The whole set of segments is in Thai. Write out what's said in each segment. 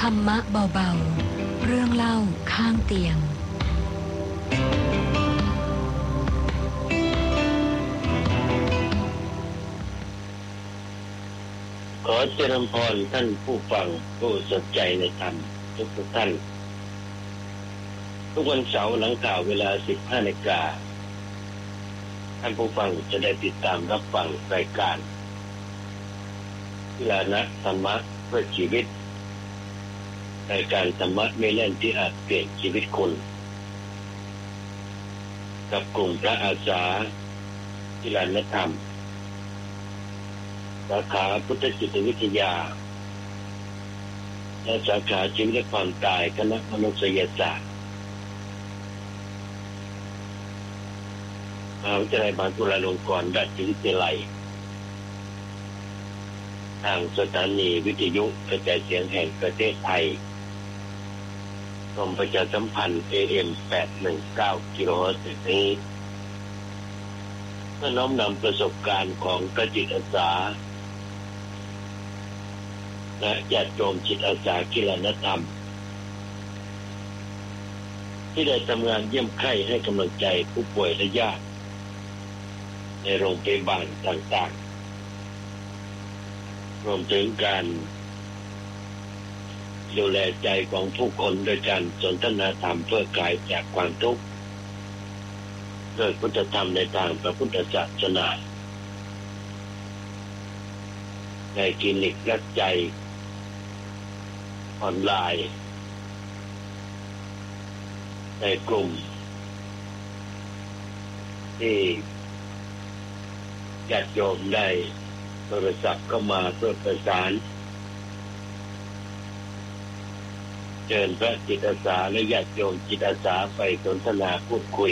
รรมะเบาๆเรื่องเล่าข้างเตียงขอเจริญพรท่านผู้ฟังผู้สนใจในธรรมทุกท่านทุกวันเสาร์หลังข่าวเวลา 15 นาฬิกาท่านผู้ฟังจะได้ติดตามรับฟังรายการวิลานะธรรมะเพื่อชีวิตรายการธรรมะไม่เล่นที่อาจเปลี่ยนชีวิตคุณกับกลุ่มพระอาสาวิลานะธรรมสาขาพุทธจิตวิทยาและสาขาชีวิตและความตายคณะมนุษยศาสตร์มหาวิทยาลัยมหาจุฬาลงกรณราชวิทยาลัยทางสถานีวิทยุกระจายเสียงแห่งประเทศไทยกรมประชาสัมพันธ์ AM 819 กิโลเฮิรตซ์นี้เพื่อน้อมนำประสบการณ์ของพระจิตอาสาและญาติโยมจิตอาสากิลานธรรมที่ได้ทำงานเยี่ยมไข้ให้กำลังใจผู้ป่วยและญาติในโรงพยาบาลต่างๆรวมถึงการดูแลใจของผู้คนโดยการสนทนาธรรมเพื่อคลายจากความทุกข์เกิดพุทธธรรมในทางพระพุทธศาสนาในคลินิกรักใจออนไลน์ในกลุ่มที่ญาติโยมได้โทรศัพท์เข้ามาเพื่อประสานเชิญพระจิตอาสาและญาติโยมจิตอาสาไปสนทนาพูดคุย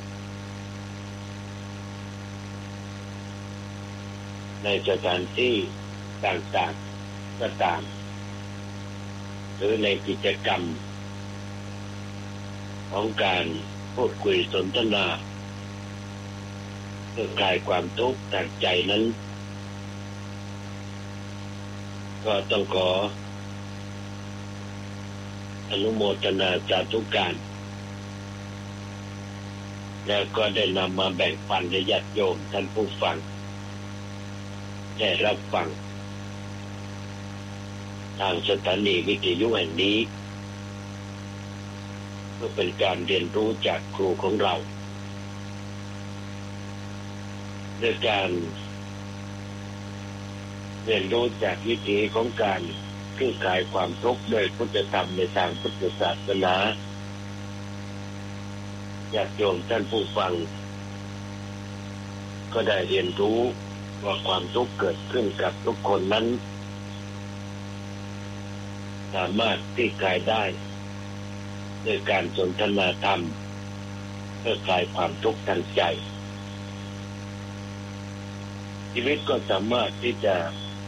ในสถานที่ต่างๆก็ตามหรือในกิจกรรมของการพูดคุยสนทนาเพื่อคลายความทุกข์ทางใจนั้นก็ต้องขออนุโมทนาสาธุการแล้วก็ได้นำมาแบ่งปันให้ญาติโยมท่านผู้ฟังได้รับฟังทางสถานีวิทยุแห่งนี้เพื่อเป็นการเรียนรู้จากครูของเราด้วยการเรียนรู้จากวิธีของการคลี่คลายความทุกข์โดยพุทธธรรมในทางพุทธศาสนาญาติโยมท่านผู้ฟังก็ได้เรียนรู้ว่าความทุกข์เกิดขึ้นกับทุกคนนั้นสามารถคลี่คลายได้ด้วยการสนทนาธรรมเพื่อคลายความทุกข์ทางใจชีวิตก็สามารถที่จะ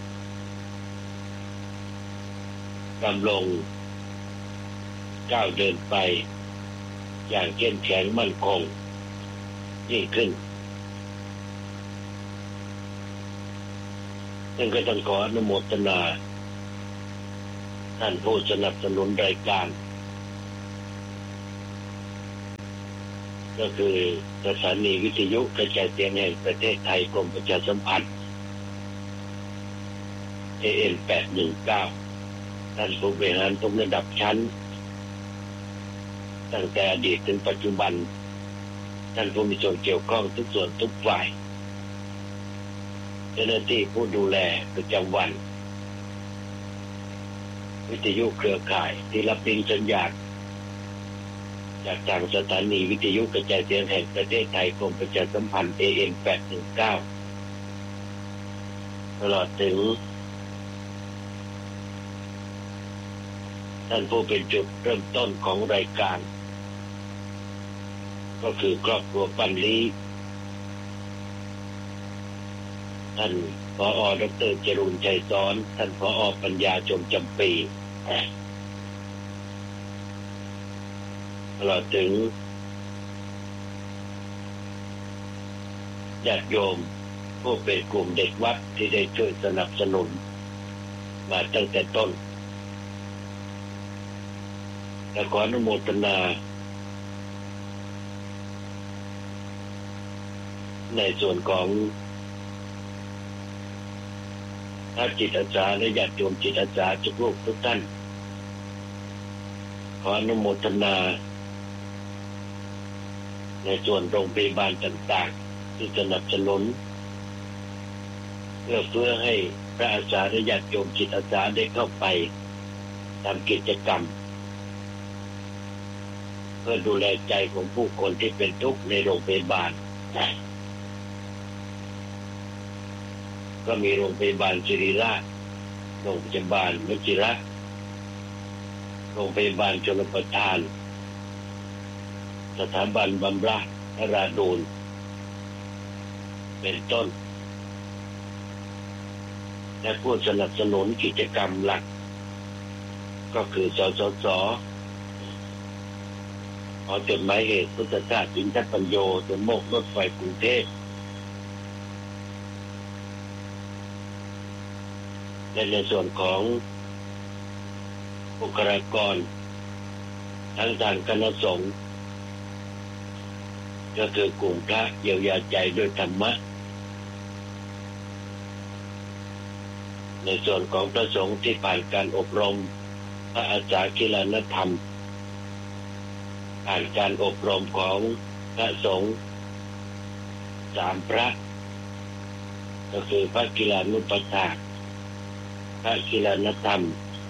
ดำรงก้าวเดินไปอย่างเข้มแข็งมั่นคงยิ่งขึ้นซึ่งก็ต้องขออนุโมทนาท่านผู้สนับสนุนรายการก็คือสถานีวิทยุกระจายเสียงแห่งประเทศไทยกรมประชาสัมพันธ์ AM 819ท่านผู้บริหารทุกระดับชั้นตั้งแต่อดีตถึงปัจจุบันท่านผู้มีส่วนเกี่ยวข้องทุกส่วนทุกฝ่ายเจ้าหน้าที่ผู้ดูแลประจำวันวิทยุเครือข่ายที่รับเป็นสัญญาณจากทางสถานีวิทยุกระจายเสียงแห่งประเทศไทยกรมประชาสัมพันธ์ AM 819ตลอดถึงท่านผู้เป็นจุดเริ่มต้นของรายการก็คือครอบครัวปันลีท่านผอ.ดร.จรูญชัยซ้อนท่านผอ.ปัญญาชมจำปีตลอดถึงญาติโยมผู้เป็นกลุ่มเด็กวัดที่ได้ช่วยสนับสนุนมาตั้งแต่ต้นและขออนุโมทนาในส่วนของพระจิตอาสาและญาติโยมจิตอาสาทุกท่านขออนุโมทนาในส่วนโรงพยาบาลต่างๆที่สนับสนุนเพื่อให้พระอาสาและญาติโยมจิตอาสาได้เข้าไปทำกิจกรรมเพื่อดูแลใจของผู้คนที่เป็นทุกข์ในโรงพยาบาลก็มีโรงพยาบาลศิริราชโรงพยาบาลวชิระโรงพยาบาลชลประทานสถาบันบำราศนราดูลเป็นต้นและผู้สนับสนุนกิจกรรมหลักก็คือสสส.ขอจดหมายเหตุพุทธทาสอินทปัญโยสมโมกรถไฟกรุงเทพและในส่วนของบุคลากรทั้งทางคณะสงฆ์ก็คือกลุ่มพระเยียวยาใจด้วยธรรมะในส่วนของพระสงฆ์ที่ผ่านการอบรมพระอาสากิลานธรรมผ่านการอบรมของพระสงฆ์3พระก็คือพระกิลานุปถากพระกิลานธรรม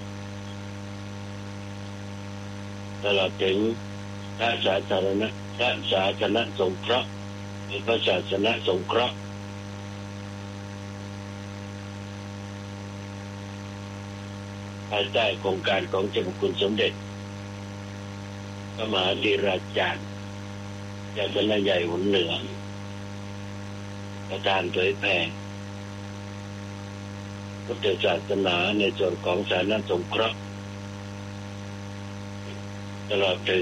ตลอดถึงพระสาธารณะพระศาสนสงเคราะห์หรือพระศาสนสงเคราะห์ภายใต้โครงการของเจ้าพระคุณสมเด็จพระมหาธีราจารย์เจ้าคณะใหญ่หัวเหนือประธานเผยแผ่พุทธศาสนาในส่วนของศาสนสงเคราะห์ตลอดถึง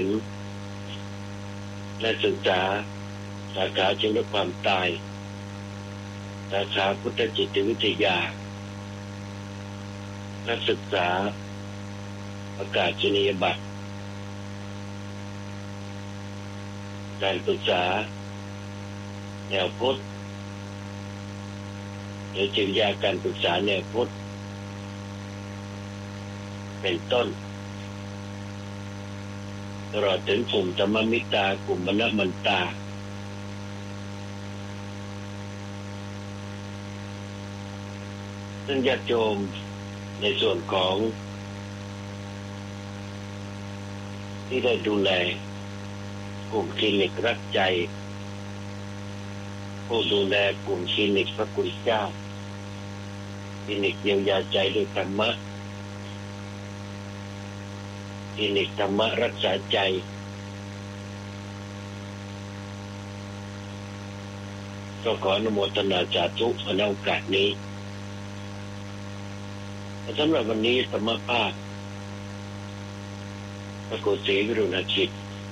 และศึกษาสาขาชีวิตความตายสาขาพุทธจิตวิทยาและศึกษาประกาศนียบัตรการศึกษาแนวพุทธหรือจิตวิทยาการศึกษาแนวพุทธเป็นต้นตลอดถึงกลุ่มธรรมมิตรกลุ่มมณมันตาซึ่งญาติโยมในส่วนของที่ได้ดูแลกลุ่มคลินิกรักใจผู้ดูแลกลุ่มคลินิกพระคุณเจ้าคลินิกเยียวยาใจด้วยธรรมะคลินิกธรรมะรักษาใจก็ขออนุโมทนาสาธุในโอกาสนี้สำหรับวันนี้ธรรมภาคพระโกศรีวิรุณชิต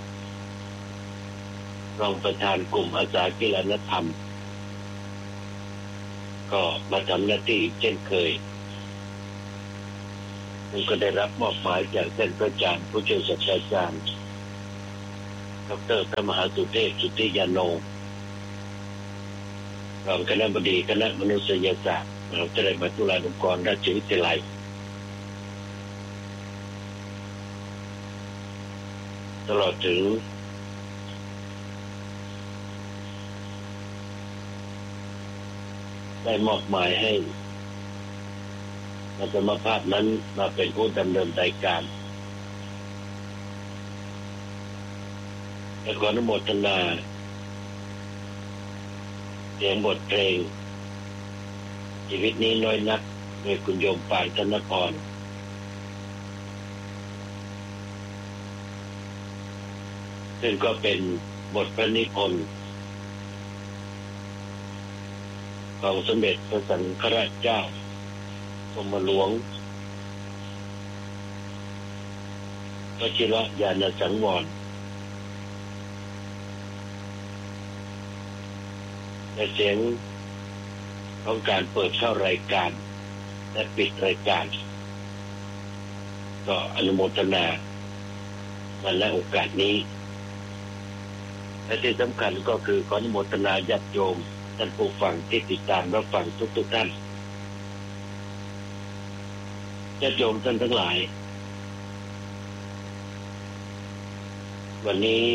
รองประธานกลุ่มอาสากิลานธรรมก็มาทำหน้าที่เช่นเคยผมก็ได้รับมอบหมายจากท่านพระอาจารย์ผู้ช่วยศาสตราจารย์ดร.พระมหาสุเทพสุทธิยาโนรองคณบดีคณะมนุษยศาสตร์มหาวิทยาลัยจุฬาลงกรณราชวิทยาลัยตลอดถึงได้มอบหมายให้อาตมาภาพนั้นมาเป็นผู้ดำเนินรายการและขออนุโมทนาเสียงบทเพลงชีวิตนี้น้อยนักโดยคุณโยมปานธนพรซึ่งก็เป็นบทพระนิพนธ์ของสมเด็จพระสังฆราชเจ้ากรมหลวงวชิรญาณสังวรในเสียงของการเปิดเข้ารายการและปิดรายการก็อนุโมทนาณโอกาสนี้และที่สำคัญก็คือขออนุโมทนาญาติโยมท่านผู้ฟังที่ติดตามรับฟังทุกท่านญาติโยมท่านทั้งหลายวันนี้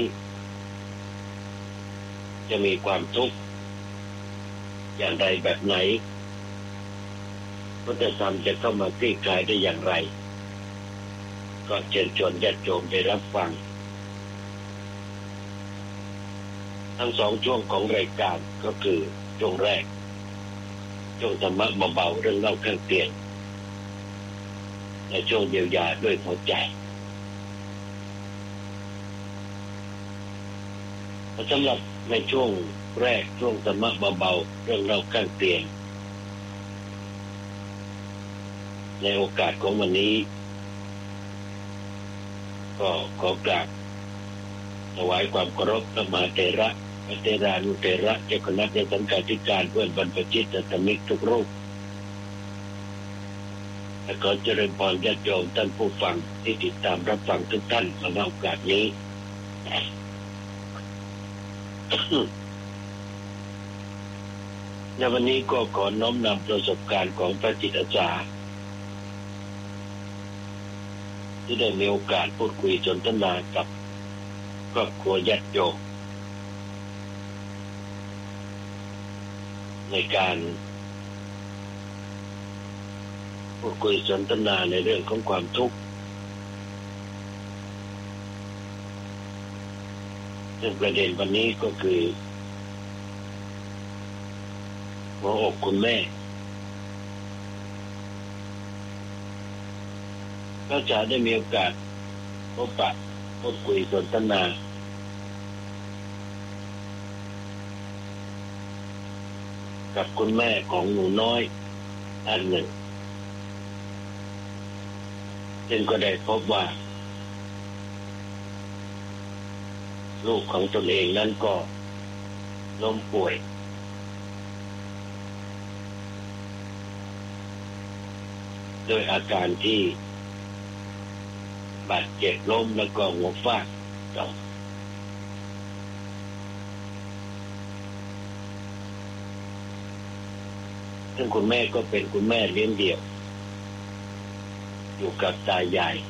จะมีความทุกข์อย่างใดแบบไหนพุทธธรรมจะเข้ามาคลี่คลายได้อย่างไรก็เชิญชวนญาติโยมได้รับฟังทั้งสองช่วงของรายการก็คือช่วงแรกช่วงธรรมะเบาๆเรื่องเล่าข้างเตียงและช่วงเยียวยาด้วยหัวใจสำหรับในช่วงแรกช่วงธรรมะเบาๆเรื่องเล่าข้างเตียงในโอกาสของวันนี้ก็ขอกราบถวายความเคารพพระมหาเถระพระเถรานุเถระเจ้าคณะสังฆาธิการเพื่อนบรรพชิตธรรมิกทุกรูปและขอเจริญพรญาติโยมท่านผู้ฟังที่ติดตามรับฟังทุกท่านในโอกาสนี้ในวันนี้ก็ขอน้อมนำประสบการณ์ของพระจิตอาจารย์ที่ได้มีโอกาสพูดคุยสนทนากับครอบครัวญาติโยมในการพูดคุยสนทนาในเรื่องของความทุกข์ซึ่งประเด็นวันนี้ก็คือหัวอกคุณแม่ก็จะได้มีโอกาสพบปะพูดคุยสนทนากับคุณแม่ของหนูน้อยท่านหนึ่งซึ่งก็ได้พบว่าลูกของตนเองนั้นก็ล้มป่วยโดยอาการที่บาดเจ็บล้มแล้วก็หัวฟาดซึ่งคุณแม่ก็เป็นคุณแม่เลี้ยงเดี่ยวอยู่กับตายาย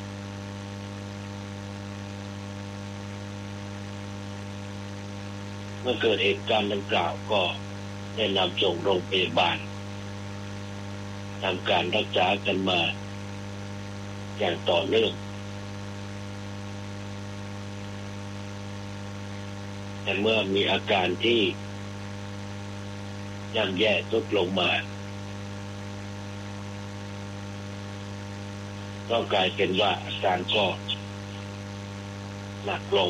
เมื่อเกิดเหตุการณ์ดังกล่าวก็ได้นำส่งโรงพยาบาลทำการรักษากันมาอย่างต่อเนื่องแต่เมื่อมีอาการที่ย่ำแย่ทรุดลงมาก็กลายเป็นว่าอาการก็หนักลง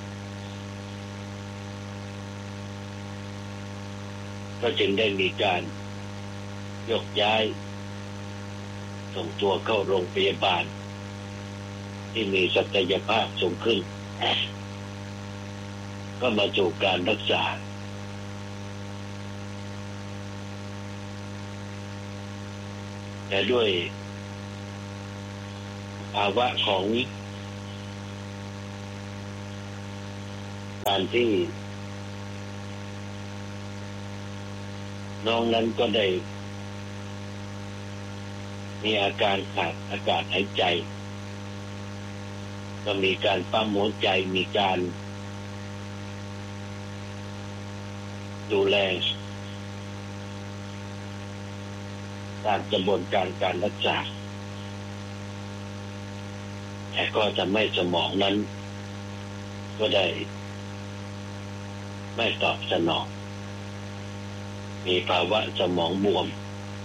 ก็จึงได้มีการยกย้ายส่งตัวเข้าโรงพยาบาลที่มีศักยภาพสูงขึ้นก็มาสู่การรักษาแต่ด้วยภาวะของการที่น้องนั้นก็ได้มีอาการขาดอากาศหายใจก็มีการปั๊มหัวใจมีการดูแลตามกระบวนการการรักษาแต่ก็ทำให้สมองนั้นก็ได้ไม่ตอบสนองมีภาวะสมองบวม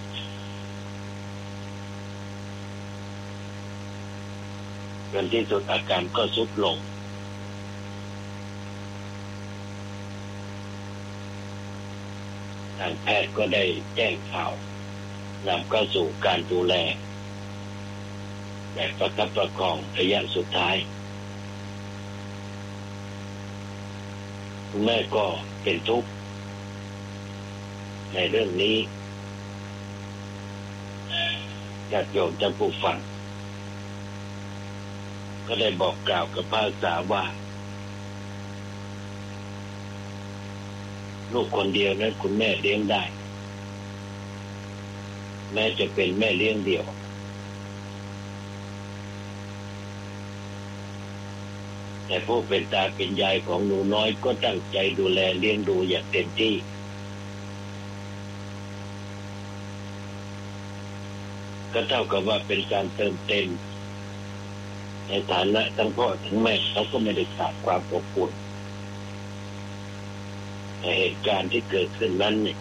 จนที่สุดอาการก็ทรุดลงทางแพทย์ก็ได้แจ้งข่าวนำเข้าสู่การดูแลแบบประคับประคองระยะสุดท้ายคุณแม่ก็เป็นทุกข์ในเรื่องนี้ญาติโยมท่านผู้ฟังก็ได้บอกกล่าวกับพระสาวว่าลูกคนเดียวนั้นคุณแม่เลี้ยงได้แม้จะเป็นแม่เลี้ยงเดี่ยวแต่ผู้เป็นตาเป็นยายของหนูน้อยก็ตั้งใจดูแลเลี้ยงดูอย่างเต็มที่ก็เท่ากับว่าเป็นการเติมเต็มในฐานะทั้งพ่อทั้งแม่เขาก็ไม่ได้ขาดความอบอุ่นแต่เหตุการณ์ที่เกิดขึ้นนั้นเนี่ย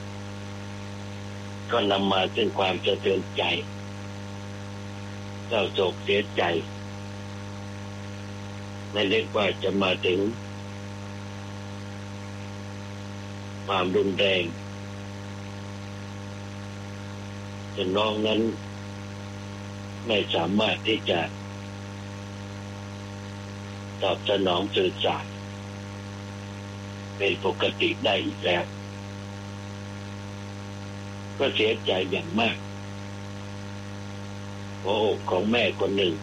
ก็นำมาซึ่งความสะเทือนใจเศร้าโศกเสียใจไม่เรียกว่าจะมาถึงความรุนแรงจนน้องนั้นไม่สามารถที่จะตอบสนองสื่อสารเป็นปกติได้อีกแล้วก็เสียใจอย่างมากหัวอกของแม่คนหนึ่ง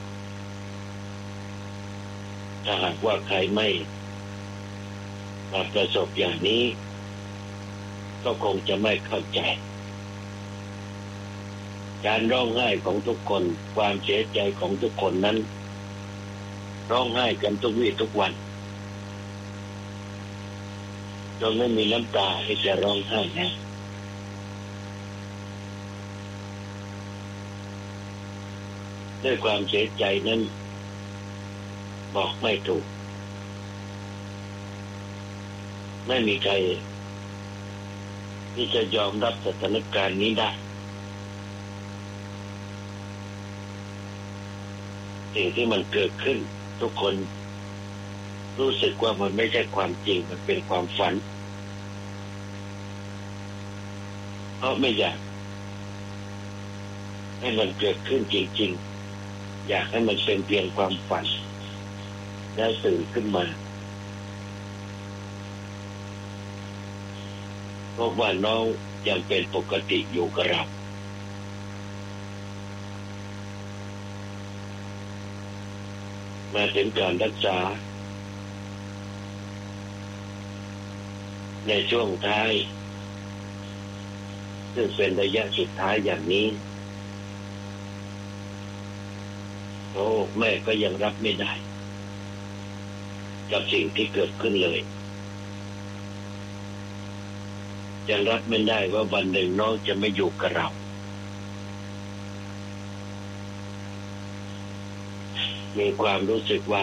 ถ้าหากว่าใครไม่มาประสบอย่างนี้ก็คงจะไม่เข้าใจการร้องไห้ของทุกคนความเสียใจของทุกคนนั้นร้องไห้กันทุกวี่ทุกวันจนไม่มีน้ำตาให้จะร้องไห้นะด้วยความเสียใจนั้นบอกไม่ถูกไม่มีใครที่จะยอมรับสถานการณ์นี้ได้สิ่งที่มันเกิดขึ้นทุกคนรู้สึกว่ามันไม่ใช่ความจริงมันเป็นความฝันเพราะไม่อยากให้มันเกิดขึ้นจริงๆอยากให้มันเป็นเพียงความฝันแล้วตื่นขึ้นมาเพราะว่าน้องยังเป็นปกติอยู่กับเรามาถึงการรักษาในช่วงท้ายซึ่งเป็นระยะสุดท้ายอย่างนี้โอ้แม่ก็ยังรับไม่ได้กับสิ่งที่เกิดขึ้นเลยยังรับไม่ได้ว่าวันหนึ่งน้องจะไม่อยู่กับเรามีความรู้สึกว่า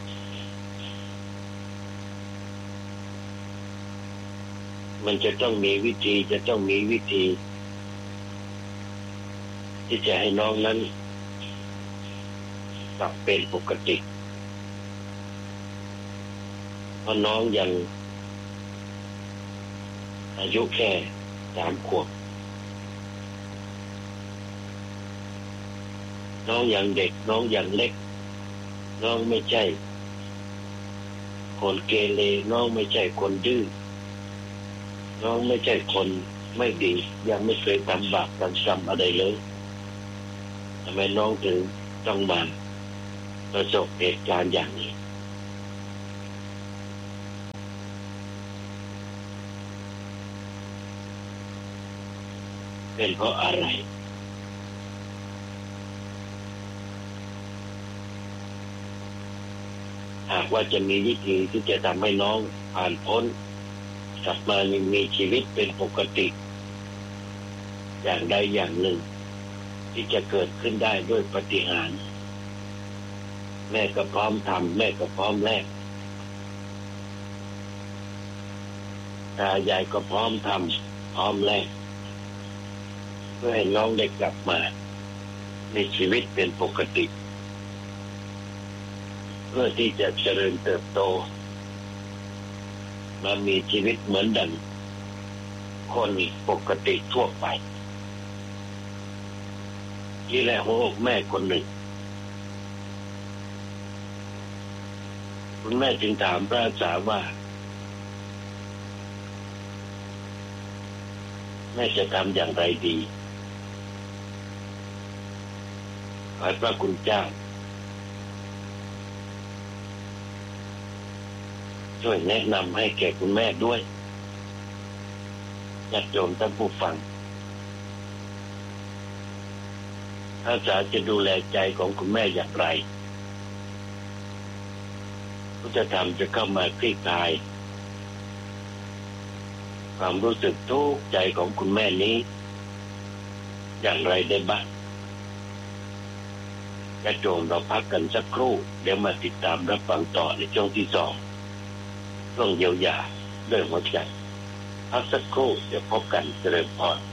มันจะต้องมีวิธีที่จะให้น้องนั้นกลับเป็นปกติเพราะน้องยังอายุแค่3 ขวบน้องยังเด็กน้องยังเล็กน้องไม่ใช่คนเกเรน้องไม่ใช่คนดื้อน้องไม่ใช่คนไม่ดียังไม่เคยทำบาปทำกรรมอะไรเลยทำไมน้องถึงต้องมาประสบเหตุการณ์อย่างนี้เป็นเพราะอะไรหากว่าจะมีวิธีที่จะทำให้น้องผ่านพ้นกลับมามีชีวิตเป็นปกติอย่างใดอย่างหนึ่งที่จะเกิดขึ้นได้ด้วยปาฏิหาริย์แม่ก็พร้อมทำแม่ก็พร้อมแลกตายายก็พร้อมทำพร้อมแลกเพื่อให้น้องได้กลับมามีชีวิตเป็นปกติเพื่อที่จะเจริญเติบโตมามีชีวิตเหมือนดังคนปกติทั่วไปนี่แหละหัวอกแม่คนหนึ่งคุณแม่จึงถามพระอาจารย์ว่าแม่จะทำอย่างไรดีขอพระคุณเจ้าช่วยแนะนำให้แก่คุณแม่ด้วยญาติโยมท่านผู้ฟังอาสาจะดูแลใจของคุณแม่อย่างไรพุทธธรรมจะเข้ามาคลี่คลายความรู้สึกทุกข์ใจของคุณแม่นี้อย่างไรได้บ้างญาติโยมเราพักกันสักครู่เดี๋ยวมาติดตามรับฟังต่อในช่วงที่2ช่วงเยียวยาด้วยหัวใจพักสักครู่เดี๋ยวพบกันเจริญพร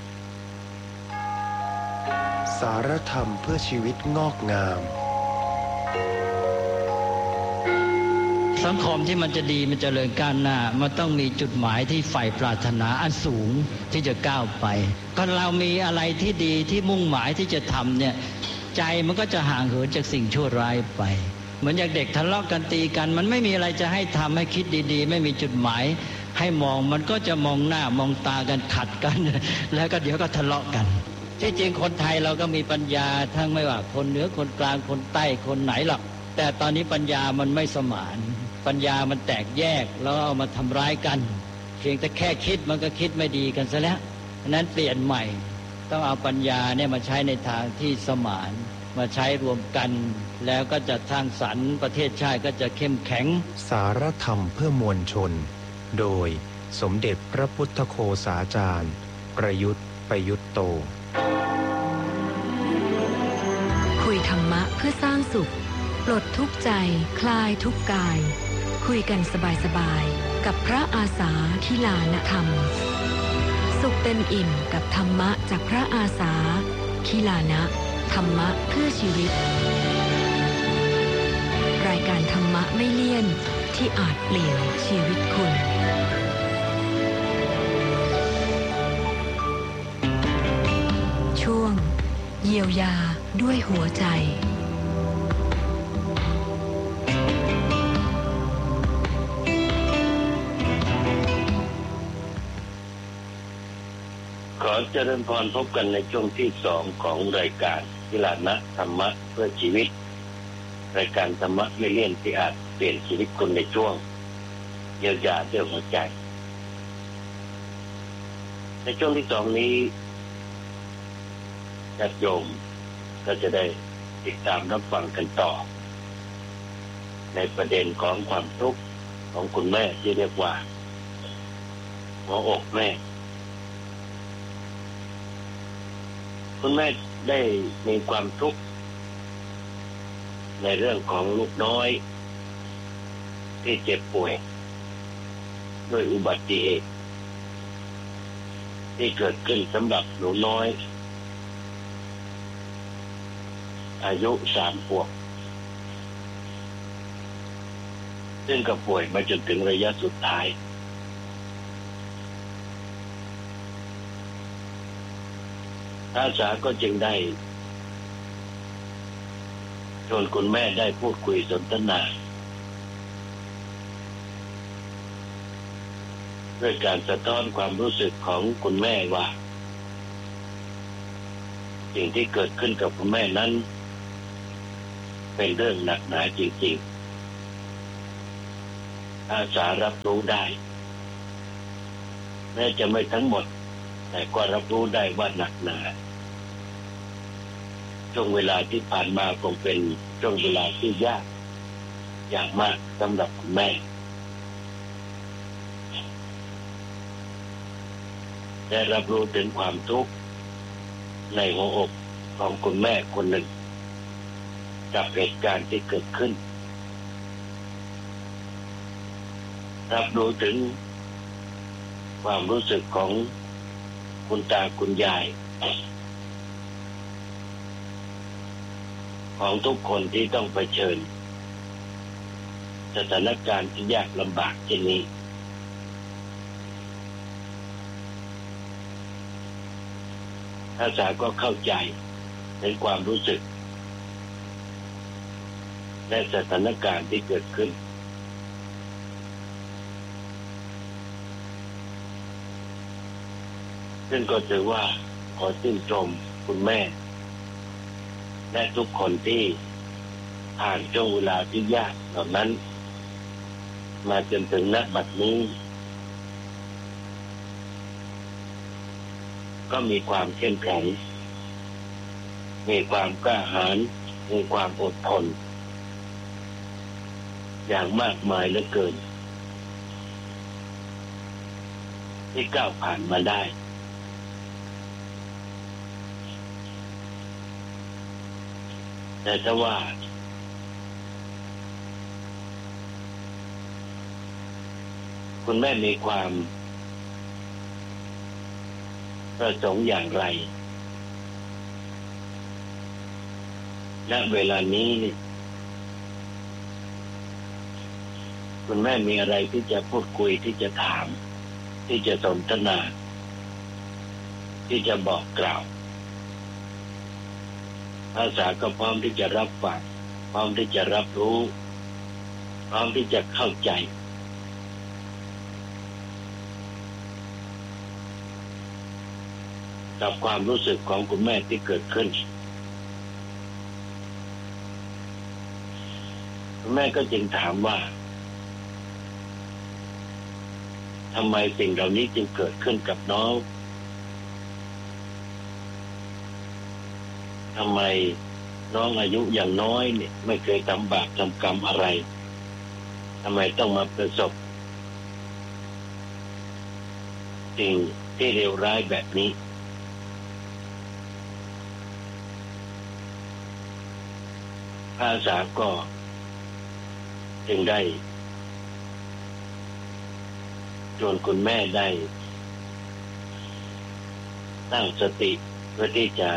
สารธรรมเพื่อชีวิตงอกงามสังคมที่มันจะดีมันจะเจริญก้าวหน้ามันต้องมีจุดหมายที่ใฝ่ปรารถนาอันสูงที่จะก้าวไปก็เรามีอะไรที่ดีที่มุ่งหมายที่จะทำเนี่ยใจมันก็จะห่างเหินจากสิ่งชั่วร้ายไปเหมือนอย่างเด็กทะเลาะกันตีกันมันไม่มีอะไรจะให้ทำให้คิดดีๆไม่มีจุดหมายให้มองมันก็จะมองหน้ามองตากันขัดกันแล้วก็เดี๋ยวก็ทะเลาะกันที่จริงคนไทยเราก็มีปัญญาทั้งไม่ว่าคนเหนือคนกลางคนใต้คนไหนหรอกแต่ตอนนี้ปัญญามันไม่สมานปัญญามันแตกแยกแล้วเอามาทำร้ายกันเพียงแต่แค่คิดมันก็คิดไม่ดีกันซะแล้วฉะนั้นเปลี่ยนใหม่ต้องเอาปัญญาเนี่ยมาใช้ในทางที่สมานมาใช้รวมกันแล้วก็จะสร้างสรรค์ประเทศชาติก็จะเข้มแข็งสารธรรมเพื่อมวลชนโดยสมเด็จพระพุทธโฆษาจารย์ประยุทธ์ประยุทธ์โตคุยธรรมะเพื่อสร้างสุขปลดทุกข์ใจคลายทุกข์กายคุยกันสบายๆกับพระอาสาคิลานธรรมสุขเต็มอิ่มกับธรรมะจากพระอาสาคิลานะธรรมะเพื่อชีวิตรายการธรรมะไม่เลี่ยนที่อาจเปลี่ยนชีวิตคุณช่วงเยียวยาด้วยหัวใจขอเจริญพรพบกันในช่วงที่2ของรายการวิลานะธรรมะเพื่อชีวิตรายการธรรมะไม่เลี่ยนที่อาจเปลี่ยนชีวิตคุณในช่วงเยียวยาด้วยหัวใจในช่วงที่2นี้ญาติโยมก็จะได้ติดตามรับฟังกันต่อในประเด็นของความทุกข์ของคุณแม่ที่เรียกว่าหัวอกแม่คุณแม่ได้มีความทุกข์ในเรื่องของลูกน้อยที่เจ็บป่วยด้วยอุบัติเหตุที่เกิดขึ้นสำหรับหนูน้อยอายุ3 ขวบซึ่งก็ป่วยมาจนถึงระยะสุดท้ายอาสาก็จึงได้ชวนคุณแม่ได้พูดคุยสนทนาด้วยการสะท้อนความรู้สึกของคุณแม่ว่าสิ่งที่เกิดขึ้นกับคุณแม่นั้นเป็นเรื่องหนักหนาจริงๆอาสารับรู้ได้แม้จะไม่ทั้งหมดแต่ก็รับรู้ได้ว่าหนักหนาช่วงเวลาที่ผ่านมาคงเป็นช่วงเวลาที่ยากอย่างมากสำหรับคุณแม่ได้รับรู้ถึงความทุกข์ในหัวอกของคุณแม่คนหนึ่งกับเหตุการณ์ที่เกิดขึ้นรับรู้ถึงความรู้สึกของคุณตาคุณยายของทุกคนที่ต้องเผชิญสถานการณ์ที่ยากลำบากเช่นนี้อาสาก็เข้าใจในความรู้สึกและสถานการณ์ที่เกิดขึ้นซึ่งก็ถือว่าขอชื่นชมคุณแม่และทุกคนที่ผ่านช่วงเวลาที่ยากเหล่านั้นมาจนถึงณบัดนี้ก็มีความเข้มแข็งมีความกล้าหาญมีความอดทนอย่างมากมายเหลือเกินที่ก้าวผ่านมาได้แต่ถ้าว่าคุณแม่มีความประสงค์อย่างไรณเวลานี้คุณแม่มีอะไรที่จะพูดคุยที่จะถามที่จะสนทนาที่จะบอกกล่าวภาษาก็พร้อมที่จะรับฟังพร้อมที่จะรับรู้พร้อมที่จะเข้าใจกับความรู้สึกของคุณแม่ที่เกิดขึ้นคุณแม่ก็จึงถามว่าทำไมสิ่งเหล่านี้จึงเกิดขึ้นกับน้องทำไมน้องอายุอย่างน้อยเนี่ยไม่เคยทำบาปทำกรรมอะไรทำไมต้องมาประสบสิ่งที่เลวร้ายแบบนี้ภาษาก็จึงได้ชวนคุณแม่ได้ตั้งสติเพื่อที่จะ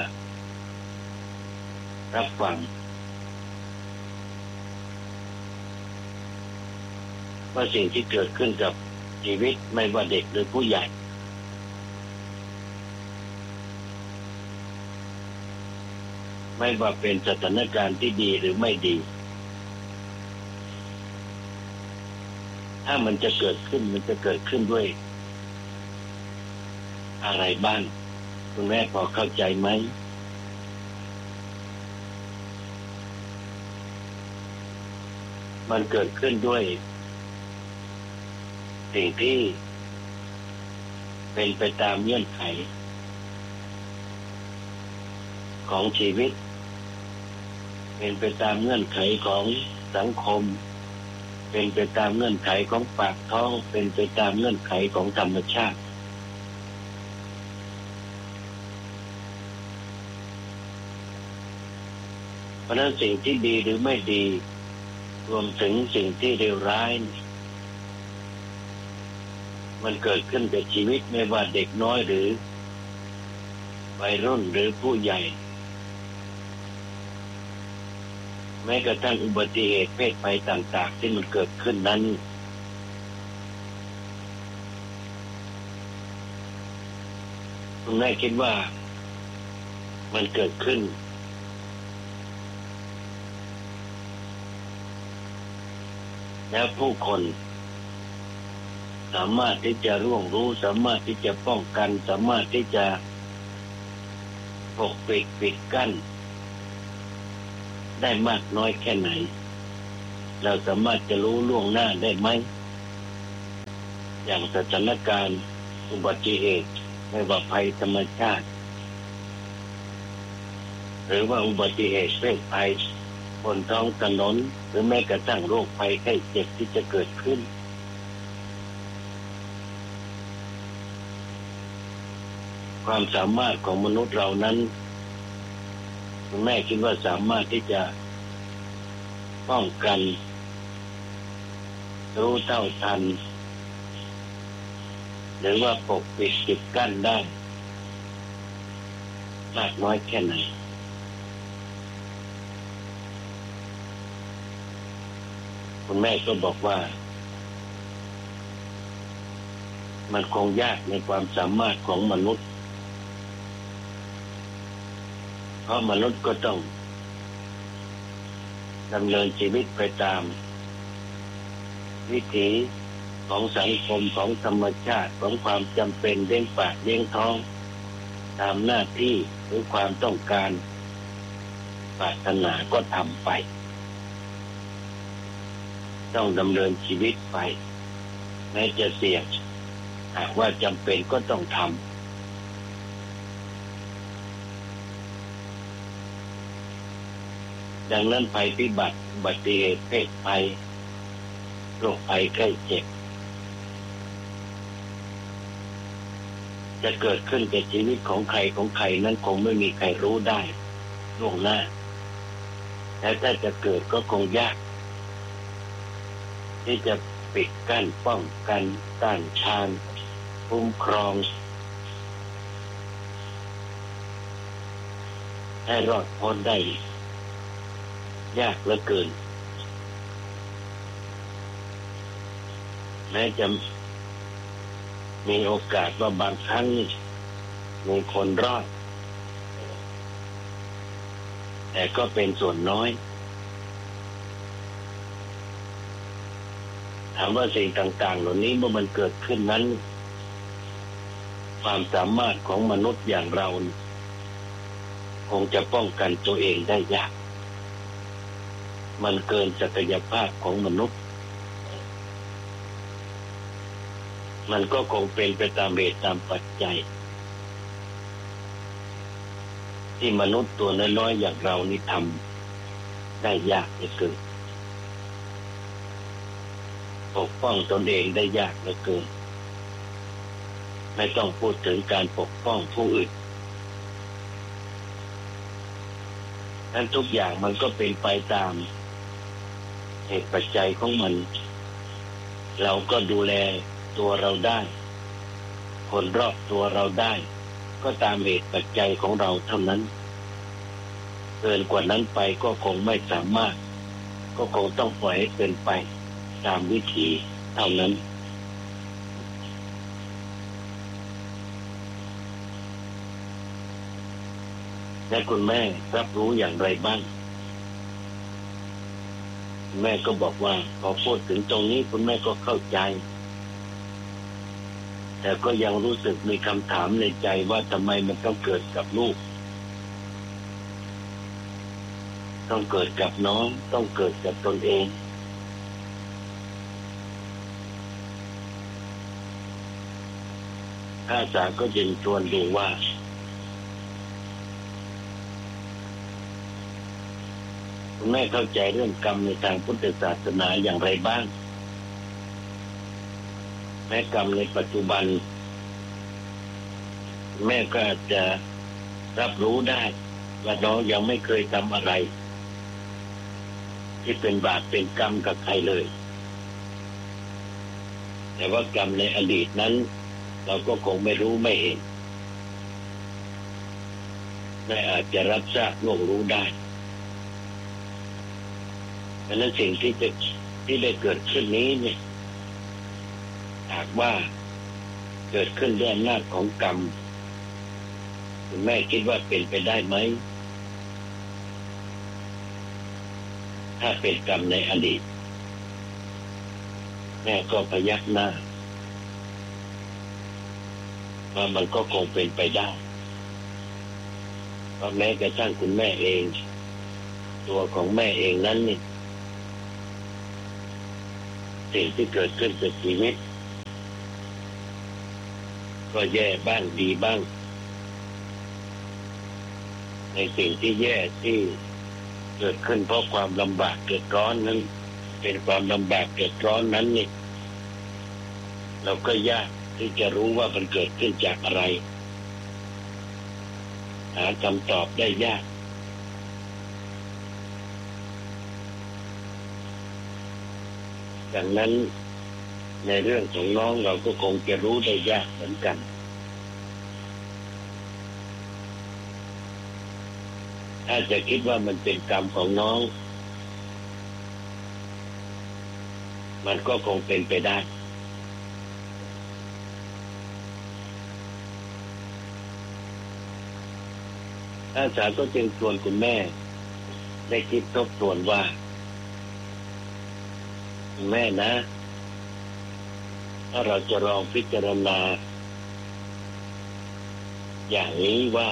รับฟังว่าสิ่งที่เกิดขึ้นกับชีวิตไม่ว่าเด็กหรือผู้ใหญ่ไม่ว่าเป็นสถานการณ์ที่ดีหรือไม่ดีถ้ามันจะเกิดขึ้นมันจะเกิดขึ้นด้วยอะไรบ้างคุณแม่พอเข้าใจไหมมันเกิดขึ้นด้วยสิ่งที่เป็นไปตามเงื่อนไขของชีวิตเป็นไปตามเงื่อนไขของสังคมเป็นไปตามเงื่อนไขของปากท้องเป็นไปตามเงื่อนไขของธรรมชาติเพราะฉะนั้นสิ่งที่ดีหรือไม่ดีรวมถึงสิ่งที่เลวร้ายมันเกิดขึ้นกับชีวิตไม่ว่าเด็กน้อยหรือวัยรุ่นหรือผู้ใหญ่แม้กระทั่งอุบัติเหตุเพศภัยต่างๆที่มันเกิดขึ้นนั้นคุณแม่คิดว่ามันเกิดขึ้นแล้วผู้คนสามารถที่จะร่วงรู้สามารถที่จะป้องกันสามารถที่จะปกปิดกั้นได้มากน้อยแค่ไหนเราสามารถจะรู้ล่วงหน้าได้ไหมอย่างสถานการณ์อุบัติเหตุไม่ว่าภัยธรรมชาติหรือว่าอุบัติเหตุเพศภัยบนท้องถนนหรือแม้กระทั่งโรคภัยไข้เจ็บที่จะเกิดขึ้นความสามารถของมนุษย์เรานั้นคุณแม่คิดว่าสามารถที่จะป้องกันรู้เท่าทันหรือว่าปกปิดกั้นได้มากน้อยแค่ไหนคุณแม่ก็บอกว่ามันคงยากในความสามารถของมนุษย์เพราะมนุษย์ก็ต้องดำเนินชีวิตไปตามวิถีของสังคมของธรรมชาติของความจำเป็นเลี้ยงปากเลี้ยงท้องตามหน้าที่หรือความต้องการปรารถนาก็ทำไปต้องดำเนินชีวิตไปแม้จะเสี่ยงหากว่าจำเป็นก็ต้องทำดังนั้นภัยพิบัติอุบัติเหตุเพศภัยโรคภัยไข้เจ็บจะเกิดขึ้นในชีวิตของใครนั้นคงไม่มีใครรู้ได้ล่วงหน้าและถ้าจะเกิดก็คงยากที่จะปิดกั้นป้องกันต้านทานคุ้มครองให้รอดพ้นได้ยากเหลือเกินแม้จะมีโอกาสว่าบางครั้งมีคนรอดแต่ก็เป็นส่วนน้อยถามว่าสิ่งต่างๆเหล่านี้เมื่อมันเกิดขึ้นนั้นความสามารถของมนุษย์อย่างเราคงจะป้องกันตัวเองได้ยากมันเกินศักยภาพของมนุษย์มันก็คงเป็นไปตามเหตุตามปัจจัยที่มนุษย์ตัวน้อยๆอย่างเรานี่ทำได้ยากเหลือเกินปกป้องตนเองได้ยากเหลือเกินไม่ต้องพูดถึงการปกป้องผู้อื่นทั้งทุกอย่างมันก็เป็นไปตามเหตุปัจจัยของมันเราก็ดูแลตัวเราได้คนรอบตัวเราได้ก็ตามเหตุปัจจัยของเราเท่านั้นเกินกว่านั้นไปก็คงไม่สามารถก็คงต้องปล่อยให้เป็นไปตามวิถีเท่านั้นและคุณแม่รับรู้อย่างไรบ้างคุณแม่ก็บอกว่าพอพูดถึงตรงนี้คุณแม่ก็เข้าใจแต่ก็ยังรู้สึกมีคำถามในใจว่าทำไมมันต้องเกิดกับลูกต้องเกิดกับน้องต้องเกิดกับตนเองอาจารย์ก็ยินชวนดูว่าคุณแม่เข้าใจเรื่องกรรมในทางพุทธศาสนาอย่างไรบ้างแม้กรรมในปัจจุบันแม่ก็จะรับรู้ได้ว่าน้องยังไม่เคยทำอะไรที่เป็นบาปเป็นกรรมกับใครเลยแต่ว่ากรรมในอดีตนั้นเราก็คงไม่รู้ไม่เห็นแม่อาจจะรับทราบล่วงรู้ได้เพราะนั้นสิ่งที่ได้เกิดขึ้นนี้เนี่ยหากว่าเกิดขึ้นด้วยอำนาจของกรรมคุณแม่คิดว่าเป็นไปได้ไหมถ้าเป็นกรรมในอดีตแม่ก็พยักหน้าว่ามันก็คงเป็นไปได้เพราะแม้กระทั่งคุณแม่เองตัวของแม่เองนั้นนี่สิ่งที่เกิดขึ้นกับชีวิตก็แย่บ้างดีบ้างในสิ่งที่แย่ที่เกิดขึ้นเพราะความลำบากเดือดร้อนนั้นเป็นความลำบากเดือดร้อนนั้นนี่เราก็ยากที่จะรู้ว่ามันเกิดขึ้นจากอะไรหาคำตอบได้ยากดังนั้นในเรื่องของน้องเราก็คงจะรู้ได้ยากเหมือนกันถ้าจะคิดว่ามันเป็นกรรมของน้องมันก็คงเป็นไปได้อาจารย์ก็จึงชวนคุณแม่ได้คิดทบทวนว่าคุณแม่นะถ้าเราจะลองพิจารณาอย่างนี้ว่า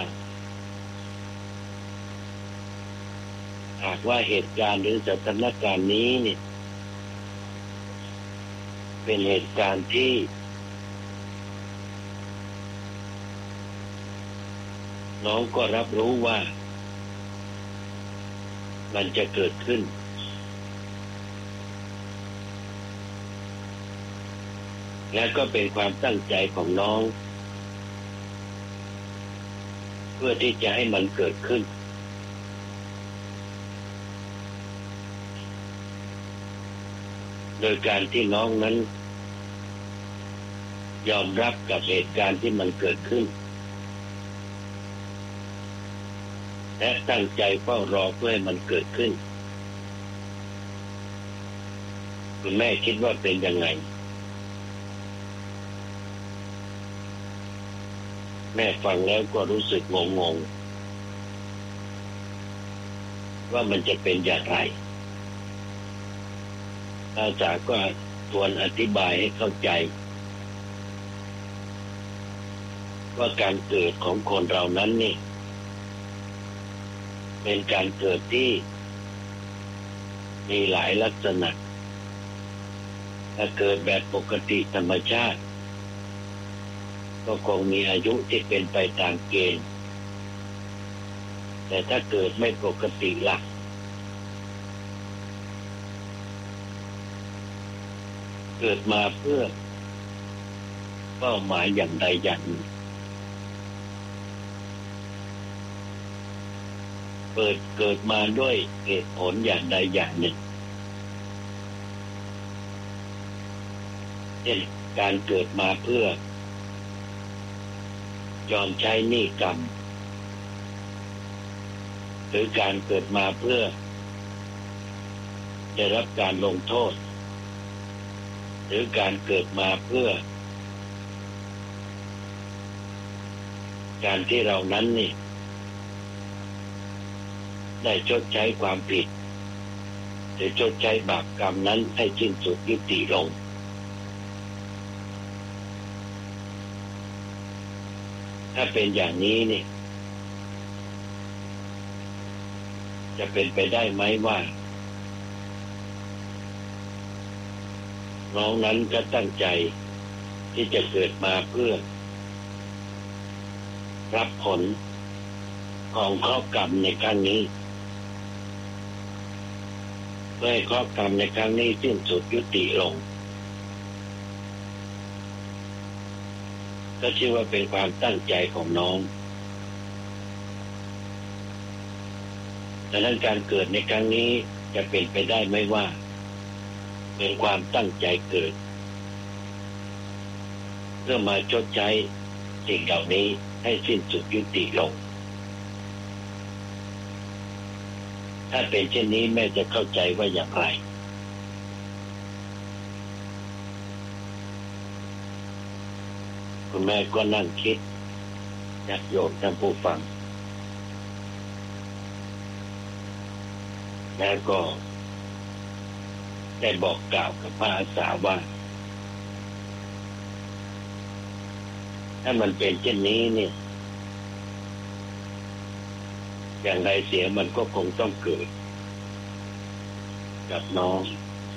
หากว่าเหตุการณ์หรือสถานการณ์นี้เนี่ยเป็นเหตุการณ์ที่น้องก็รับรู้ว่ามันจะเกิดขึ้นและก็เป็นความตั้งใจของน้องเพื่อที่จะให้มันเกิดขึ้นโดยการที่น้องนั้นยอมรับกับเหตุการณ์ที่มันเกิดขึ้นและตั้งใจเฝ้ารอเพื่อให้มันเกิดขึ้นคุณแม่คิดว่าเป็นยังไงแม่ฟังแล้วก็รู้สึกงงว่ามันจะเป็นอย่างไรอาจารย์ก็ทวนอธิบายให้เข้าใจว่าการเกิดของคนเรานั้นนี่เป็นการเกิดที่มีหลายลักษณะถ้าเกิดแบบปกติธรรมชาติก็คงมีอายุที่เป็นไปตามเกณฑ์แต่ถ้าเกิดไม่ปกติล่ะเกิดมาเพื่อเป้าหมายอย่างใดอย่างหนึ่งเกิดมาด้วยเหตุผลอย่างใดอย่างหนึ่งเช่นการเกิดมาเพื่อยอมใช้หนี้กรรมหรือการเกิดมาเพื่อได้รับการลงโทษหรือการเกิดมาเพื่อการที่เรานั้นนี่ได้ชดใช้ความผิดหรือชดใช้บาปกรรมนั้นให้สิ้นสุดยุติลงถ้าเป็นอย่างนี้นี่จะเป็นไปได้ไหมว่าน้องนั้นก็ตั้งใจที่จะเกิดมาเพื่อรับผลของข้อกรรมในครั้งนี้เพื่อให้ข้อกรรมในครั้งนี้สิ้นสุดยุติลงก็ชื่อว่าเป็นความตั้งใจของน้องดังนั้นการเกิดในครั้งนี้จะเป็นไปได้ไหมว่าเป็นความตั้งใจเกิดเพื่อมาชดใช้สิ่งเหล่านี้ให้สิ้นสุดยุติลงถ้าเป็นเช่นนี้แม่จะเข้าใจว่าอย่างไรคุณแม่ก็นั่งคิดญาติโยมท่านผู้ฟังแล้วก็ได้บอกกล่าวกับพระอาสาว่าถ้ามันเป็นเช่นนี้เนี่ยอย่างไรเสียมันก็คงต้องเกิดกับน้อง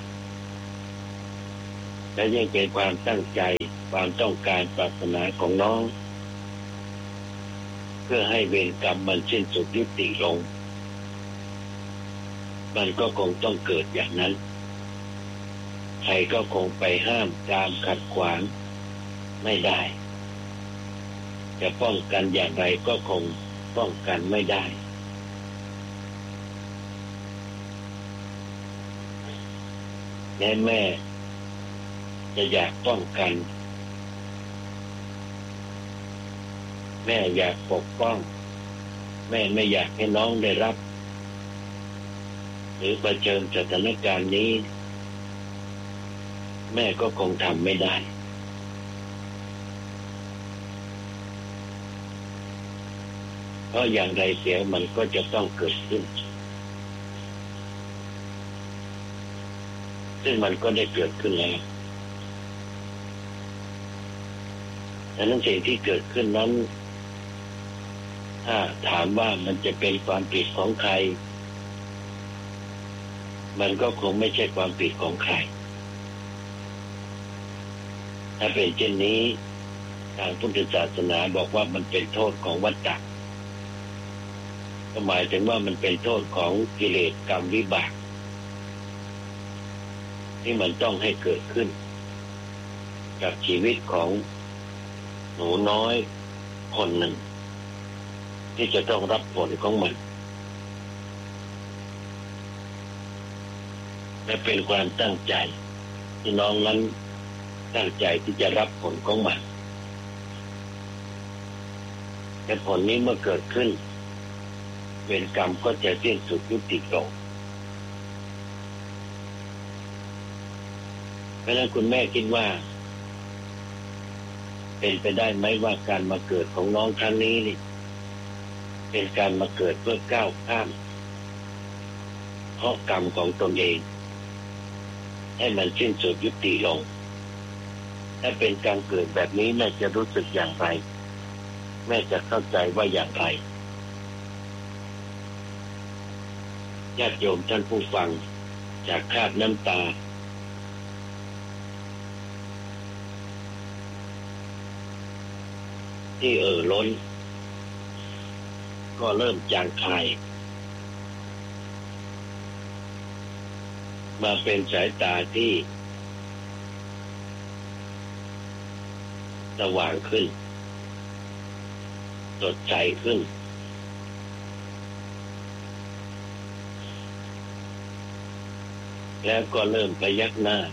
และยังเป็นความตั้งใจความต้องการปรารถนาของน้องเพื่อให้เวรกรรมมันสิ้นสุดยุติลงมันก็คงต้องเกิดอย่างนั้นใครก็คงไปห้ามตามขัดขวางไม่ได้จะป้องกันอย่างไรก็คงป้องกันไม่ได้แม่จะอยากป้องกันแม่อยากปกป้องแม่ไม่อยากให้น้องได้รับหรือเผชิญสถานการณ์นี้แม่ก็คงทำไม่ได้เพราะอย่างไรเสียมันก็จะต้องเกิดขึ้นซึ่งมันก็ได้เกิดขึ้นแล้วดังนั้นสิ่งที่เกิดขึ้นนั้นถ้าถามว่ามันจะเป็นความผิดของใครมันก็คงไม่ใช่ความผิดของใครถ้าเป็นเช่นนี้ทางพุทธศาสนาบอกว่ามันเป็นโทษของวัฏฏะก็หมายถึงว่ามันเป็นโทษของกิเลสกรรมวิบากที่มันต้องให้เกิดขึ้นกับชีวิตของหนูน้อยคนหนึ่งที่จะต้องรับผลของมันและเป็นความตั้งใจที่น้องนั้นตั้งใจที่จะรับผลของมันแต่ผลนี้เมื่อเกิดขึ้นเวรกรรมก็จะสิ้นสุดยุติลงเพราะฉะนั้นคุณแม่คิดว่าเป็นไปได้ไหมว่าการมาเกิดของน้องครั้งนี้นี่เป็นการมาเกิดเพื่อก้าวข้ามเพราะกรรมของตนเองให้มันสิ้นสุดยุติลงถ้าเป็นการเกิดแบบนี้แม่จะรู้สึกอย่างไรแม่จะเข้าใจว่าอย่างไรญาติโยมท่านผู้ฟังจากคราบน้ำตาที่ล้นก็เริ่มจางคลายมาเป็นสายตาที่สว่างขึ้นสดใสขึ้นแล้วก็เริ่มพยักหน้า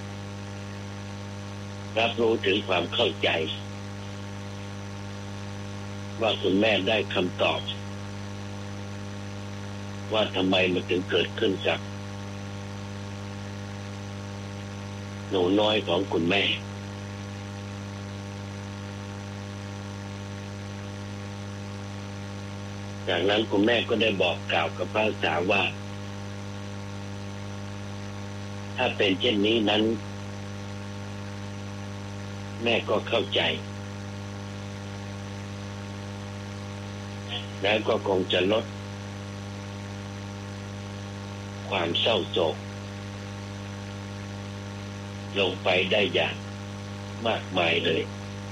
รับรู้ถึงความเข้าใจว่าคุณแม่ได้คำตอบว่าทำไมมันถึงเกิดขึ้นกับหนูน้อยของคุณแม่จากนั้นคุณแม่ก็ได้บอกกล่าวกับพระสาวว่าถ้าเป็นเช่นนี้นั้นแม่ก็เข้าใจแล้วก็คงจะลดความเศร้าโศกลงไปได้อย่างมากมายเลย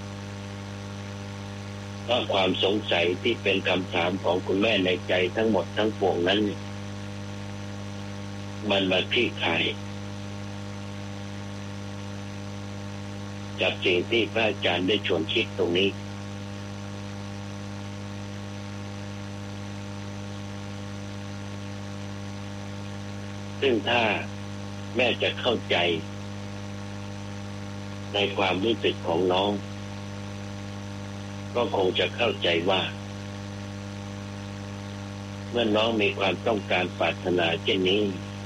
เพราะความสงสัยที่เป็นคำถามของคุณแม่ในใจทั้งหมดทั้งปวงนั้นมันมาคลี่คลายจากสิ่งที่พระอาจารย์ได้ชวนคิดตรงนี้ซึ่งถ้าแม่จะเข้าใจในความรู้สึกของน้องก็คงจะเข้าใจว่าเมื่อน้องมีความต้องการปรารถนาเช่นนี้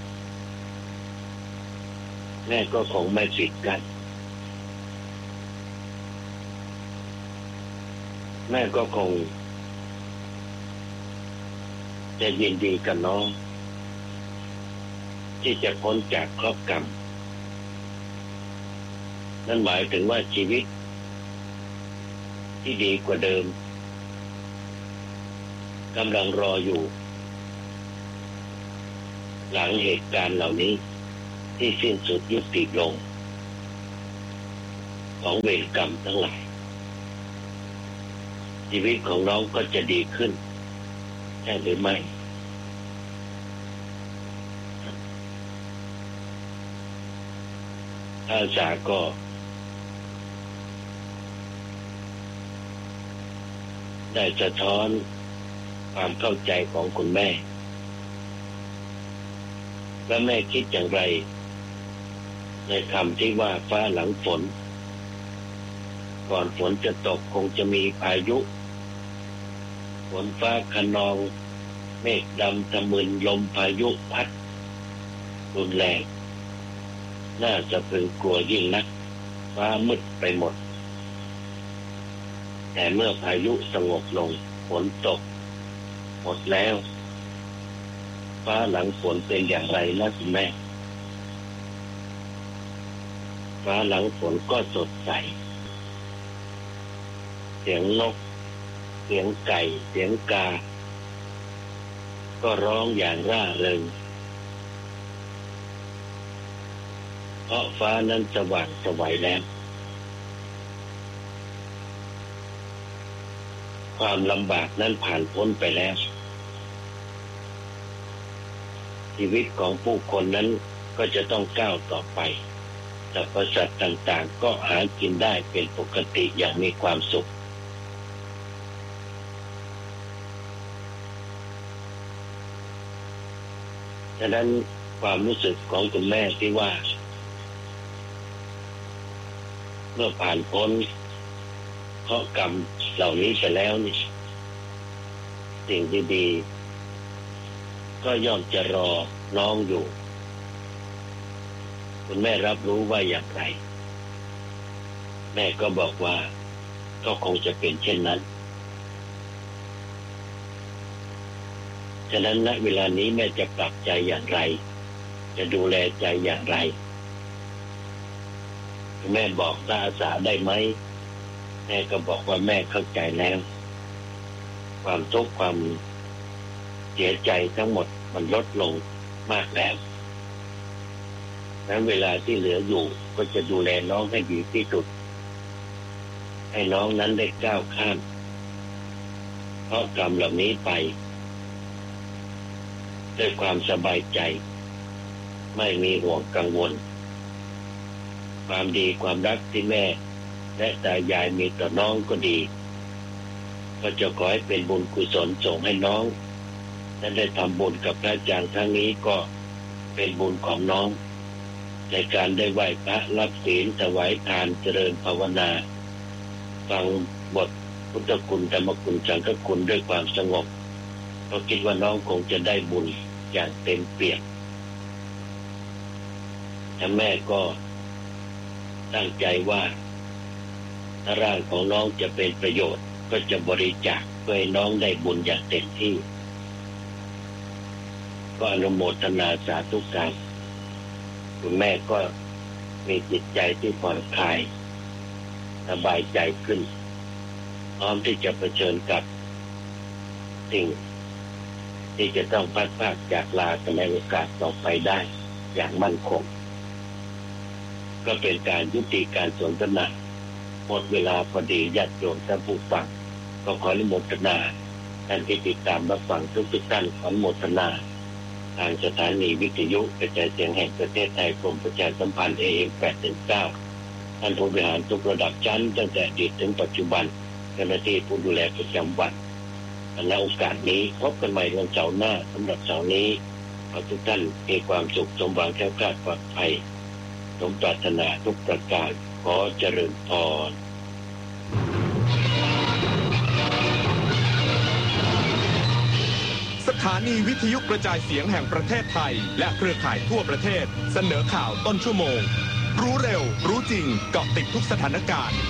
แม่ก็คงไม่ปิดกั้นแม่ก็คงจะยินดีกับน้องที่จะพ้นจากครอบกรรมนั่นหมายถึงว่าชีวิตที่ดีกว่าเดิมกำลังรออยู่หลังเหตุการณ์เหล่านี้ที่สิ้นสุดยุติลงของเวรกรรมทั้งหลายชีวิตของน้องก็จะดีขึ้นใช่หรือไม่อาสาก็ได้สะท้อนความเข้าใจของคุณแม่และแม่คิดอย่างไรในคำที่ว่าฟ้าหลังฝนก่อนฝนจะตกคงจะมีพายุฝนฟ้าคะนองเมฆดำทะมึนลมพายุพัดรุนแรงน่าจะพึงกลัวยิ่งนักฟ้ามืดไปหมดแต่เมื่อพายุสงบลงฝนตกหมดแล้วฟ้าหลังฝนเป็นอย่างไรนะคุณแม่ฟ้าหลังฝนก็สดใสเสียงนกเสียงไก่เสียงกาก็ร้องอย่างร่าเริงเพราะฟ้านั้นสว่างไสวแล้วความลำบากนั้นผ่านพ้นไปแล้วชีวิตของผู้คนนั้นก็จะต้องก้าวต่อไปสรรพสัตว์ต่างๆก็หากินได้เป็นปกติอย่างมีความสุขฉะนั้นความรู้สึกของคุณแม่ที่ว่าเมื่อผ่านพ้นเคราะห์กรรมเหล่านี้ไปแล้วนี่สิ่งดีๆก็ย่อมจะรอน้องอยู่คุณแม่รับรู้ว่าอย่างไรแม่ก็บอกว่าก็คงจะเป็นเช่นนั้นฉะนั้นณเวลานี้แม่จะปรับใจอย่างไรจะดูแลใจอย่างไรแม่บอกตาอาสาได้ไหมแม่ก็บอกว่าแม่เข้าใจแล้วความทุกข์ความเสียใจทั้งหมดมันลดลงมากแล้วนั้นเวลาที่เหลืออยู่ก็จะดูแลน้องให้ดีที่สุดให้น้องนั้นได้ก้าวข้ามเพราะกรรมเหล่านี้ไปด้วยความสบายใจไม่มีห่วงกังวลความดีความรักที่แม่และตายายมีต่อน้องก็ดีก็จะขอให้เป็นบุญกุศลส่งให้น้องและได้ทำบุญกับพระอาจารย์ครั้งนี้ก็เป็นบุญของน้องในการได้ไหว้พระรับศีลถวายทานเจริญภาวนาฟังบทพุทธคุณธรรมคุณสังฆคุณด้วยความสงบก็คิดว่าน้องคงจะได้บุญอย่างเต็มเปี่ยมแต่แม่ก็ตั้งใจว่าถ้าร่างของน้องจะเป็นประโยชน์ก็จะบริจาคเพื่อให้น้องได้บุญอย่างเต็มที่ก็อนุโมทนาสาธุการคุณแม่ก็มีจิตใจที่ผ่อนคลายสบายใจขึ้นพร้อมที่จะเผชิญกับสิ่งที่จะต้องพัดพรากจากลากันในโอกาสต่อไปได้อย่างมั่นคงก็เป็นการยุติการสนทนาหมดเวลาพอดีญาติโยมท่านผู้ฟังก็ขออนุโมทนาท่านที่ติดตามรับฟังทุกท่านขออนุโมทนาทางสถานีวิทยุกระจายเสียงแห่งประเทศไทยกรมประชาสัมพันธ์ AM 819ท่านผู้บริหารทุกระดับชั้นตั้งแต่อดีตถึงปัจจุบันเจ้าหน้าที่ผู้ดูแลประจำวันในโอกาสนี้พบกันใหม่วันเสาร์หน้าสำหรับเสาร์นี้ขอทุกท่านมีความสุขสมหวังแคล้วคลาดปลอดภัยสมปรารถนาทุกประการขอเจริญพรสถานีวิทยุกระจายเสียงแห่งประเทศไทยและเครือข่ายทั่วประเทศเสนอข่าวต้นชั่วโมงรู้เร็วรู้จริงเกาะติดทุกสถานการณ์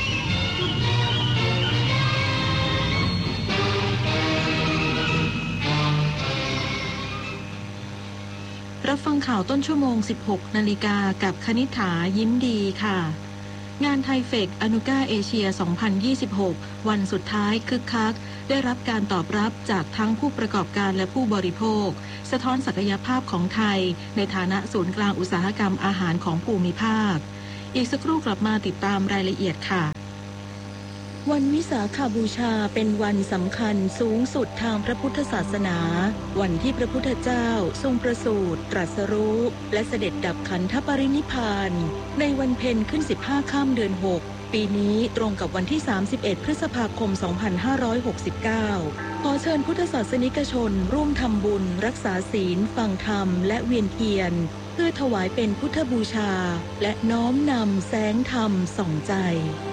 รับฟังข่าวต้นชั่วโมง 16 นาฬิกากับคณิษฐายิ้มดีค่ะงานไทเฟคอนุก้าเอเชีย 2026 วันสุดท้ายคึกคักได้รับการตอบรับจากทั้งผู้ประกอบการและผู้บริโภคสะท้อนศักยภาพของไทยในฐานะศูนย์กลางอุตสาหกรรมอาหารของภูมิภาคอีกสักครู่กลับมาติดตามรายละเอียดค่ะวันวิสาขบูชาเป็นวันสำคัญสูงสุดทางพระพุทธศาสนาวันที่พระพุทธเจ้าทรงประสูติตรัสรู้และเสด็จดับขันธปรินิพพานในวันเพ็ญขึ้น15ค่ำเดือน6ปีนี้ตรงกับวันที่31พฤษภาคม2569ขอเชิญพุทธศาสนิกชนร่วมทำบุญรักษาศีลฟังธรรมและเวียนเทียนเพื่อถวายเป็นพุทธบูชาและน้อมนำแสงธรรมส่องใจ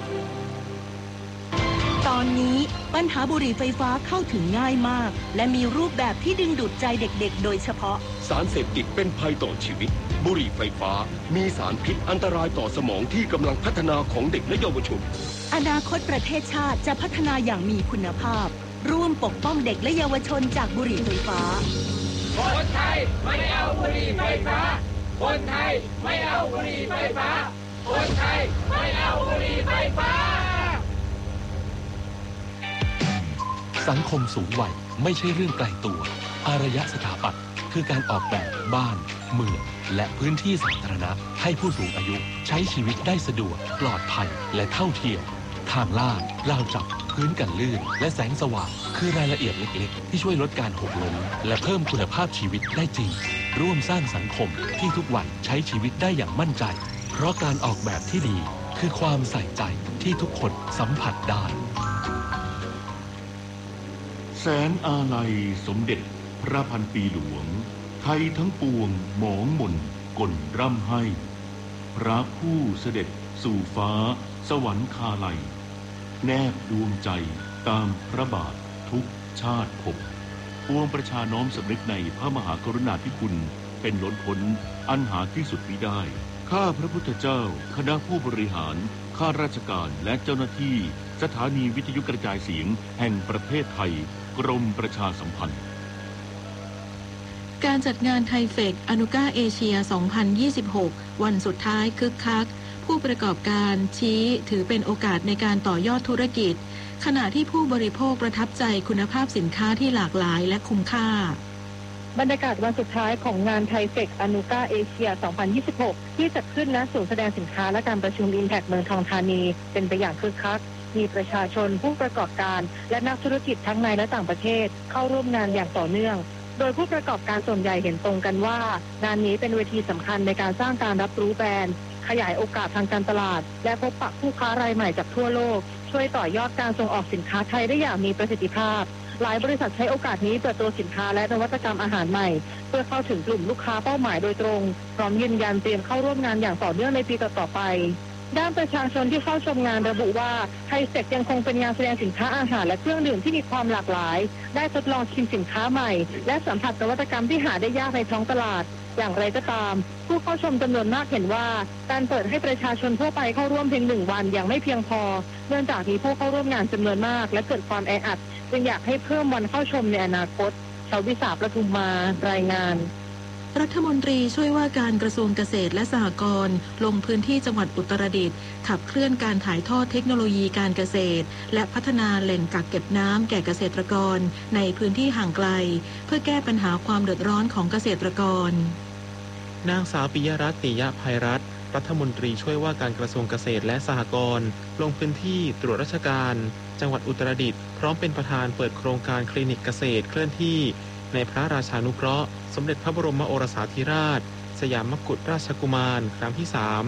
ตอนนี้ปัญหาบุหรี่ไฟฟ้าเข้าถึงง่ายมากและมีรูปแบบที่ดึงดูดใจเด็กๆโดยเฉพาะสารเสพติดเป็นภัยต่อชีวิตบุหรี่ไฟฟ้ามีสารพิษอันตรายต่อสมองที่กำลังพัฒนาของเด็กและเยาวชนอนาคตประเทศชาติจะพัฒนาอย่างมีคุณภาพร่วมปกป้องเด็กและเยาวชนจากบุหรี่ไฟฟ้าคนไทยไม่เอาบุหรี่ไฟฟ้าคนไทยไม่เอาบุหรี่ไฟฟ้าคนไทยไม่เอาบุหรี่ไฟฟ้าสังคมสูงวัยไม่ใช่เรื่องไกลตัวอารยสถาปัตย์คือการออกแบบบ้านเมืองและพื้นที่สาธารณะให้ผู้สูงอายุใช้ชีวิตได้สะดวกปลอดภัยและเท่าเทียมทางลาดราวจับพื้นกันลื่นและแสงสว่างคือรายละเอียดเล็กๆที่ช่วยลดการหกล้มและเพิ่มคุณภาพชีวิตได้จริงร่วมสร้างสังคมที่ทุกวันใช้ชีวิตได้อย่างมั่นใจเพราะการออกแบบที่ดีคือความใส่ใจที่ทุกคนสัมผัสได้แสนอาลัยสมเด็จพระพันปีหลวงไทยทั้งปวงหมองมนกลร่ำให้พระผู้เสด็จสู่ฟ้าสวรรคาลัยแนบดวงใจตามพระบาททุกชาติภพปวงประชาน้อมสำนึกในพระมหากรุณาธิคุณเป็นล้นพ้นอันหาที่สุดมิได้ข้าพระพุทธเจ้าคณะผู้บริหารข้าราชการและเจ้าหน้าที่สถานีวิทยุกระจายเสียงแห่งประเทศไทยกรมประชาสัมพันธ์การจัดงานไทเฟกอนุก้าเอเชีย 2026 วันสุดท้ายคึกคักผู้ประกอบการชี้ถือเป็นโอกาสในการต่อยอดธุรกิจขณะที่ผู้บริโภคประทับใจคุณภาพสินค้าที่หลากหลายและคุ้มค่าบรรยากาศวันสุดท้ายของงานไทเฟกอนุก้าเอเชีย 2026 ที่จัดขึ้นณศูนย์แสดงสินค้าและการประชุมอิมแพคเมืองทองธานีเป็นไปอย่างคึกคักมีประชาชนผู้ประกอบการและนักธุรกิจทั้งในและต่างประเทศเข้าร่วมงานอย่างต่อเนื่องโดยผู้ประกอบการส่วนใหญ่เห็นตรงกันว่างานนี้เป็นเวทีสำคัญในการสร้างการรับรู้แบรนด์ขยายโอกาสทางการตลาดและพบปะผู้ค้ารายใหม่จากทั่วโลกช่วยต่อยอดการส่งออกสินค้าไทยได้อย่างมีประสิทธิภาพหลายบริษัทใช้โอกาสนี้เปิดตัวสินค้าและนวัตกรรมอาหารใหม่เพื่อเข้าถึงกลุ่มลูกค้าเป้าหมายโดยตรงพร้อมยืนยันเตรียมเข้าร่วมงานอย่างต่อเนื่องในปีต่อไปด้านประชาชนที่เข้าชมงานระบุว่าไทเฟกยังคงเป็นงานแสดงสินค้าอาหารและเครื่องดื่มที่มีความหลากหลายได้ทดลองชิมสินค้าใหม่และสัมผัสนวัตกรรมที่หาได้ยากในท้องตลาดอย่างไรก็ตามผู้เข้าชมจำนวนมากเห็นว่าการเปิดให้ประชาชนทั่วไปเข้าร่วมเพียง1 วันยังไม่เพียงพอเนื่องจากมีผู้เข้าร่วมงานจำนวนมากและเกิดความแออัดจึงอยากให้เพิ่มวันเข้าชมในอนาคตชวิสาประทุมมารายงานรัฐมนตรีช่วยว่าการกระทรวงเกษตรและสหกรณ์ลงพื้นที่จังหวัดอุตรดิตถ์ขับเคลื่อนการถ่ายทอดเทคโนโลยีการเกษตรและพัฒนาแหล่งกักเก็บน้ำแก่เกษตรกรในพื้นที่ห่างไกลเพื่อแก้ปัญหาความเดือดร้อนของเกษตรกรนางสาวปิยรัตน์ ติยภัยรัตน์รัฐมนตรีช่วยว่าการกระทรวงเกษตรและสหกรณ์ลงพื้นที่ตรวจราชการจังหวัดอุตรดิตถ์พร้อมเป็นประธานเปิดโครงการคลินิกเกษตรเคลื่อนที่ในพระราชานุเคราะห์สมเด็จพระบรมโอรสาธิราชสยามมกุฎราชกุมารครั้งที่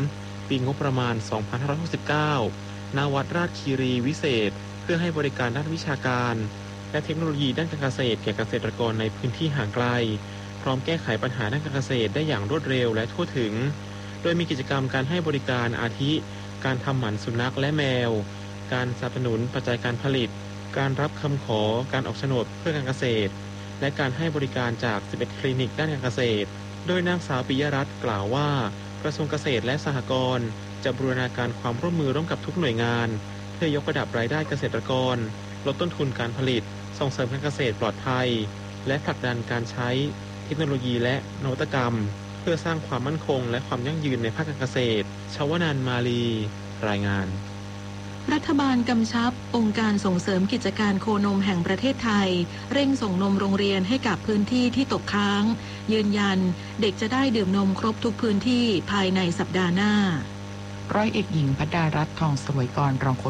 3ปีงบประมาณ 2569 ณ วัดราชคีรีวิเศษเพื่อให้บริการด้านวิชาการและเทคโนโลยีด้านการเกษตรแก่เกษตรกรในพื้นที่ห่างไกลพร้อมแก้ไขปัญหาด้านการเกษตรได้อย่างรวดเร็วและทั่วถึงโดยมีกิจกรรมการให้บริการอาทิการทำหมันสุนัขและแมวการสนับสนุนปัจจัยการผลิตการรับคำขอการออกโฉนดเพื่อการเกษตรและการให้บริการจาก 11 คลินิกด้านการเกษตรโดยนางสาวปิยรัตน์กล่าวว่ากระทรวงเกษตรและสหกรณ์จะบูรณาการความร่วมมือร่วมกับทุกหน่วยงานเพื่อยกระดับรายได้เกษตรกรลดต้นทุนการผลิตส่งเสริมการเกษตรปลอดภัยและผลักดันการใช้เทคโนโลยีและนวัตกรรมเพื่อสร้างความมั่นคงและความยั่งยืนในภาคการเกษตรชวนันท์ มาลีรายงานรัฐบาลกำชับองค์การส่งเสริมกิจการโคนมแห่งประเทศไทยเร่งส่งนมโรงเรียนให้กับพื้นที่ที่ตกค้างยืนยันเด็กจะได้ดื่มนมครบทุกพื้นที่ภายในสัปดาห์หน้าร้อยเอกหญิงภัดดารัตน์ ทองสวยกรรองโฆ